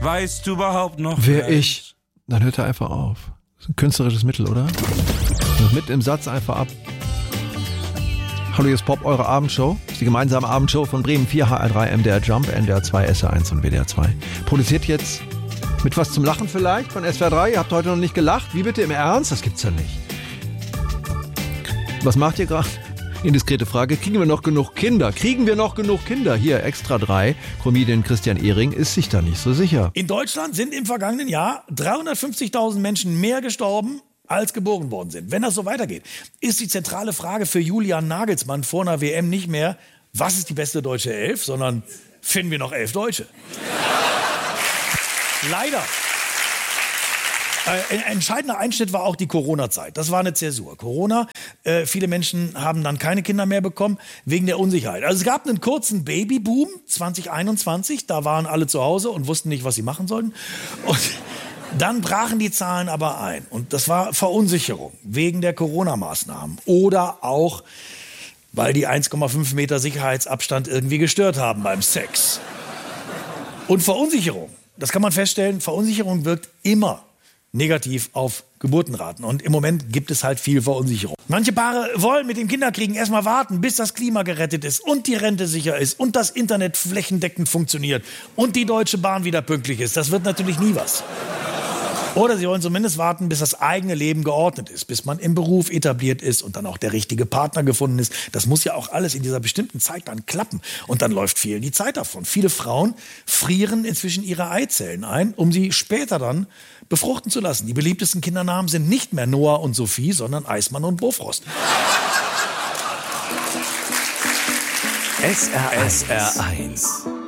Weißt du überhaupt noch? Wer ich? Dann hört er einfach auf. Das ist ein künstlerisches Mittel, oder? Mit im Satz einfach ab. Hallo, hier ist Pop, eure Abendshow. Das ist die gemeinsame Abendshow von Bremen 4, HR3, MDR Jump, NDR 2, SR1 und WDR 2. Produziert jetzt mit was zum Lachen vielleicht von SWR 3. Ihr habt heute noch nicht gelacht. Wie bitte, im Ernst? Das gibt's ja nicht. Was macht ihr gerade? Indiskrete Frage. Kriegen wir noch genug Kinder? Hier, Extra 3. Comedian Christian Ehring ist sich da nicht so sicher. In Deutschland sind im vergangenen Jahr 350.000 Menschen mehr gestorben, als geboren worden sind. Wenn das so weitergeht, ist die zentrale Frage für Julian Nagelsmann vor einer WM nicht mehr, was ist die beste deutsche Elf, sondern finden wir noch 11 Deutsche? Leider. Ein entscheidender Einschnitt war auch die Corona-Zeit. Das war eine Zäsur. Corona, viele Menschen haben dann keine Kinder mehr bekommen, wegen der Unsicherheit. Also es gab einen kurzen Babyboom 2021, da waren alle zu Hause und wussten nicht, was sie machen sollten. Und dann brachen die Zahlen aber ein. Und das war Verunsicherung wegen der Corona-Maßnahmen. Oder auch, weil die 1,5 Meter Sicherheitsabstand irgendwie gestört haben beim Sex. Und Verunsicherung, das kann man feststellen, Verunsicherung wirkt immer negativ auf Geburtenraten. Und im Moment gibt es halt viel Verunsicherung. Manche Paare wollen mit dem Kinderkriegen erstmal warten, bis das Klima gerettet ist und die Rente sicher ist und das Internet flächendeckend funktioniert und die Deutsche Bahn wieder pünktlich ist. Das wird natürlich nie was. Oder sie wollen zumindest warten, bis das eigene Leben geordnet ist, bis man im Beruf etabliert ist und dann auch der richtige Partner gefunden ist. Das muss ja auch alles in dieser bestimmten Zeit dann klappen. Und dann läuft vielen die Zeit davon. Viele Frauen frieren inzwischen ihre Eizellen ein, um sie später dann befruchten zu lassen. Die beliebtesten Kindernamen sind nicht mehr Noah und Sophie, sondern Eismann und Bofrost. SR1.